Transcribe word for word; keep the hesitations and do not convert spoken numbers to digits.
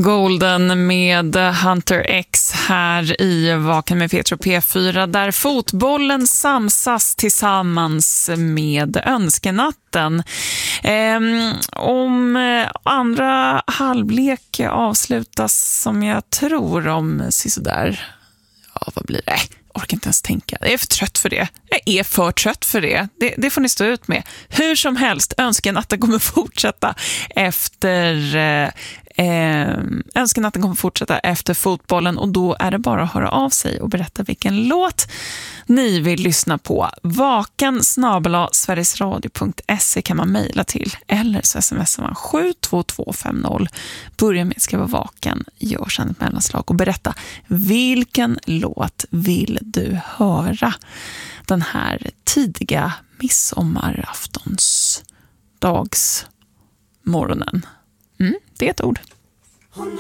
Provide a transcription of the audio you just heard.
Golden med Hunter X här i Vaken med Petro P fyra, där fotbollen samsas tillsammans med önskenatten. Ehm, om andra halvlek avslutas som jag tror om sådär, ja vad blir det? Jag orkar inte ens tänka. Jag är för trött för det. Jag är för trött för det. Det, det får ni stå ut med. Hur som helst, önskenatten kommer fortsätta efter eh, önskenatten kommer fortsätta efter fotbollen, och då är det bara att höra av sig och berätta vilken låt ni vill lyssna på. Vaken snabel-a sverigesradio punkt se kan man mejla till, eller så smsar man sju två två fem noll. Börja med att skriva vaken, gör sedan ett mellanslag och berätta vilken låt vill du höra den här tidiga midsommaraftons dags morgonen. Mm, det är ett ord.